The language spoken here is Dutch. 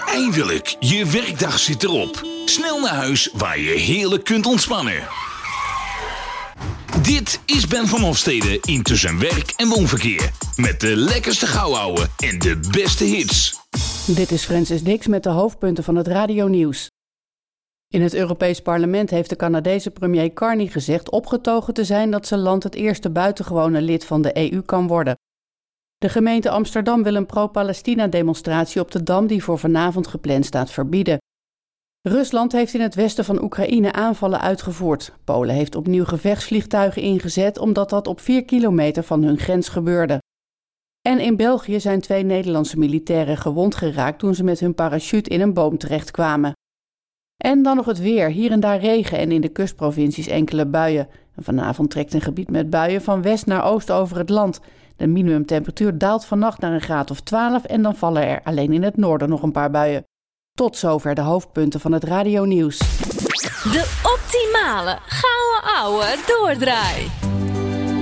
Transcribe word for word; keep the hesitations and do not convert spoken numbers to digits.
Eindelijk, je werkdag zit erop. Snel naar huis waar je heerlijk kunt ontspannen. Dit is Ben van Hofstede in Tussen Werk en Woonverkeer. Met de lekkerste gauwouwe en de beste hits. Dit is Francis Dix met de hoofdpunten van het radionieuws. In het Europees Parlement heeft de Canadese premier Carney gezegd opgetogen te zijn dat zijn land het eerste buitengewone lid van de E U kan worden. De gemeente Amsterdam wil een pro-Palestina-demonstratie op de Dam die voor vanavond gepland staat verbieden. Rusland heeft in het westen van Oekraïne aanvallen uitgevoerd. Polen heeft opnieuw gevechtsvliegtuigen ingezet omdat dat op vier kilometer van hun grens gebeurde. En in België zijn twee Nederlandse militairen gewond geraakt toen ze met hun parachute in een boom terechtkwamen. En dan nog het weer. Hier en daar regen en in de kustprovincies enkele buien. En vanavond trekt een gebied met buien van west naar oost over het land. De minimumtemperatuur daalt vannacht naar een graad of twaalf en dan vallen er alleen in het noorden nog een paar buien. Tot zover de hoofdpunten van het radionieuws. De optimale gouden ouwe doordraai.